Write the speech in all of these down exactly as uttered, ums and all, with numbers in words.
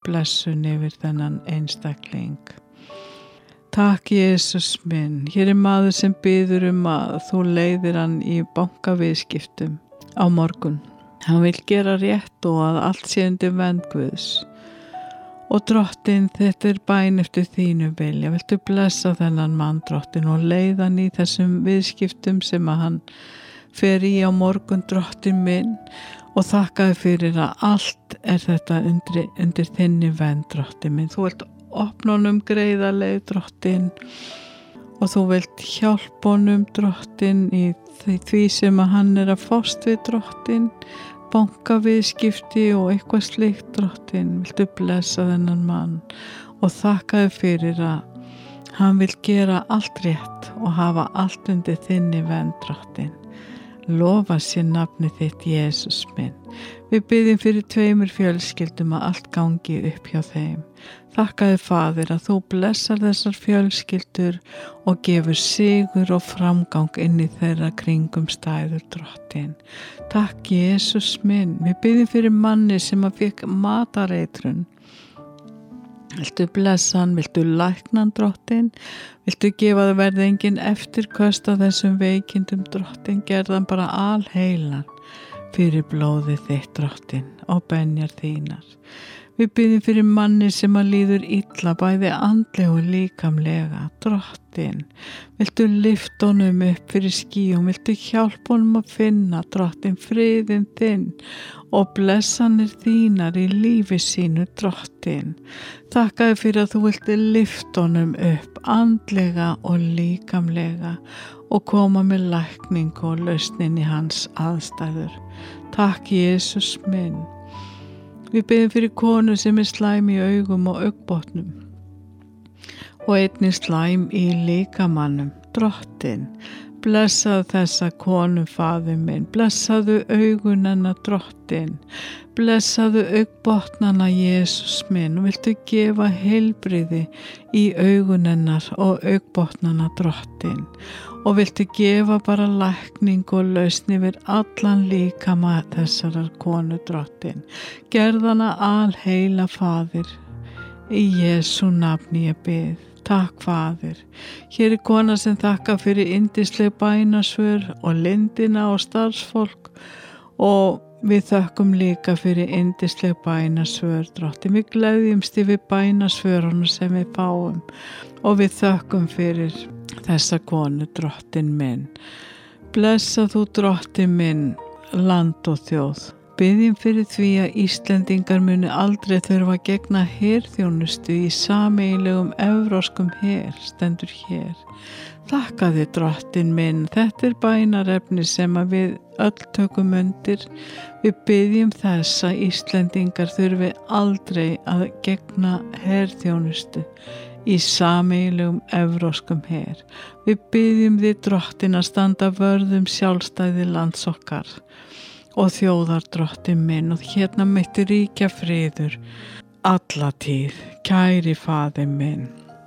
blessun yfir þennan einstakling. Takk Jesús minn, hér er maður sem biður um að þú leiðir hann í bankaviðskiptum á morgun. Hann vil gera rétt og að allt sé undir vernd Guðs. Og drottin, þetta er bæn eftir þínu vilja. Viltu blessa þennan mann, drottin, og leiða hann í þessum viðskiptum sem að hann fer í á morgun, drottin minn, og þakkaði fyrir að allt er þetta undir, undir þinni vernd, drottin minn. Þú vilt opna honum greiða leið, drottin, og þú vilt hjálpa honum, drottin, í því sem að hann er að fást við, drottin, bankaviðskipti og eitthvað slíkt, drottin. Viltu blessa þennan mann og þakkaði fyrir að hann vil gera allt rétt og hafa allt undir þinni vernd, drottin. Lofa sér nafni þitt, Jesús minn. Við biðjum fyrir tveimur fjölskyldum að allt gangi upp hjá þeim. Þakkaði Faðir að þú blessar þessar fjölskyldur og gefur sigur og framgang inn í þeirra kringum stæður, drottin. Takk Jesús minn. Við biðjum fyrir manni sem að fékk matareitrun. Viltu blessa hann, viltu lækna hann, drottin, viltu gefa það verði engin eftirköst á þessum veikindum, drottin, gerðan bara alheilan fyrir blóðið þitt, drottin, og benjar þínar. Við biðjum fyrir manni sem að líður illa, bæði andlega og líkamlega, drottin, viltu lyfta honum upp fyrir skýjum, viltu hjálpa honum að finna, drottin, friðin þinn og blessanir þínar í lífi sínu, drottin. Þakkaði fyrir að þú vilti lyfta honum upp andlega og líkamlega og koma með lækning og lausnin í hans aðstæður. Takk Jesús minn. Við biðjum fyrir konu sem er slæm í augum og augbotnum og einnig slæm í líkamannum, drottin. Blessaðu þessa konu, Faðir minn, blessaðu augun hennar, drottin, blessaðu augbotnana, Jesús minn, og viltu gefa heilbrigði í augun hennar og augbotnana, drottin, og viltu gefa bara lækning og lausn yfir allan líkama þessarar konu, drottin. Gerðana alheila, Faðir, í Jesú nafni ég bið. Takk Faðir. Hér er kona sem þakka fyrir yndisleg bænasvör og lindina og starfsfólk og við þökkum líka fyrir yndisleg bænasvör, drottin. Við gleðjumst yfir bænasvörunum sem við fáum og við þökkum fyrir þessa konu, drottin minn. Blessa þú, drottin minn, land og þjóð. Biðjum fyrir því að Íslendingar muni aldrei þurfa að gegna herþjónustu í sameiginlegum evróskum her, stendur hér. Þakka þér, drottin minn, þetta er bænarefni sem að við öll tökum undir. Við biðjum þess að Íslendingar þurfi aldrei að gegna herþjónustu í sameiginlegum evróskum her. Við biðjum þig, drottin, að standa vörð um sjálfstæði lands okkar og þjóðar, drottin minn, og hérna mætti ríkja friður alla tíð, kæri Faðir minn.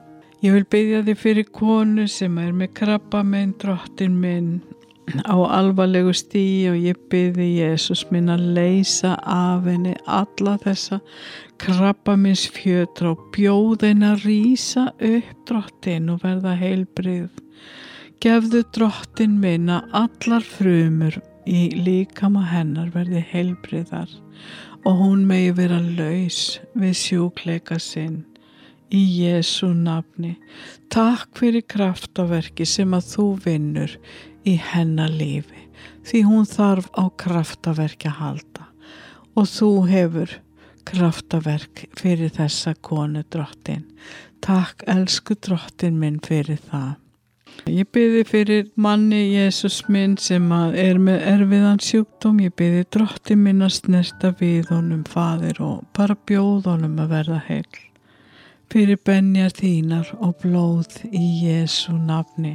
Ég vil biðja þig fyrir konu sem er með krabbamein, drottin minn, á alvarlegu stigi, og ég biði Jesús minn að leysa af henni alla þessa krabbameinsfjötra og bjóða henni að rísa upp, drottin, og verða heilbrigð. Gefðu, drottin minn, að allar frumur í líkama hennar verði heilbrigðar og hún megi vera laus við sjúkleika sinn í Jesú nafni. Takk fyrir kraftaverki sem að þú vinnur í hennar lífi, því hún þarf á kraftaverki að halda og þú hefur kraftaverk fyrir þessa konu, drottin. Takk, elsku drottin minn, fyrir það. Ég biði fyrir manni, Jesús minn, sem að er með erfiðan sjúkdóm. Ég biði, drottin minn, að snerta við honum, Faðir, og bara bjóð honum að verða heill. Fyrir benjar þínar og blóð í Jesú nafni.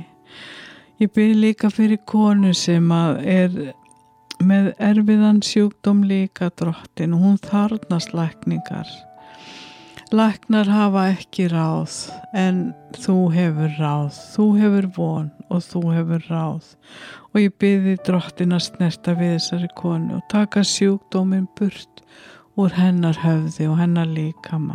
Ég biði líka fyrir konu sem að er með erfiðan sjúkdóm líka, drottin, og hún þarfnast lækningar. Læknar hafa ekki ráð, en þú hefur ráð, þú hefur von og þú hefur ráð. Og ég biði, drottin, að snerta við þessari konu og taka sjúkdóminn burt úr hennar höfði og hennar líkama.